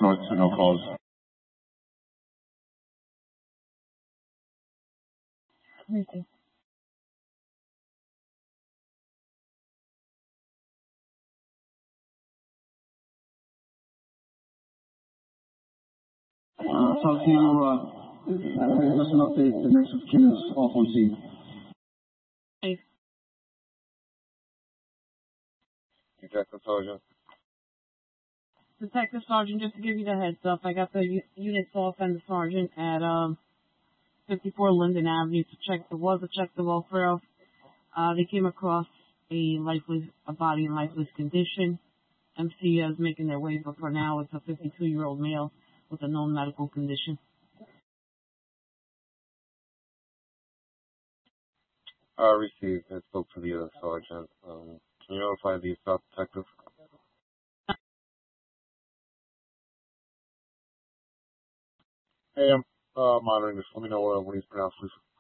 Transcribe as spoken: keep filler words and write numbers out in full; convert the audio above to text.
North Signal Falls. Everything. Uh, talk to you, uh, just an update, the next of kin is off on scene. Hey, Detective Sergeant. Detective Sergeant, just to give you the heads up, I got the u- units off and the sergeant at um fifty-four Linden Avenue to check. There was a check the welfare of. Uh, they came across a lifeless, a body in lifeless condition. M C is making their way, but for now it's a fifty-two-year-old male with a known medical condition. I received. I spoke to the other sergeant. Um, can you notify the staff detective? Hey, I'm uh, monitoring this. Let me know uh, when he's pronounced, please.